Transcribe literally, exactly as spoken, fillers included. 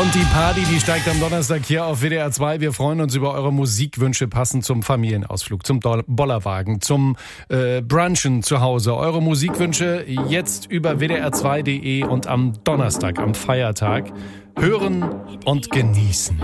Und die Party, die steigt am Donnerstag hier auf W D R zwei. Wir freuen uns über eure Musikwünsche passend zum Familienausflug, zum Bollerwagen, zum äh, Brunchen zu Hause. Eure Musikwünsche jetzt über w d r zwei punkt d e und am Donnerstag, am Feiertag, hören und genießen.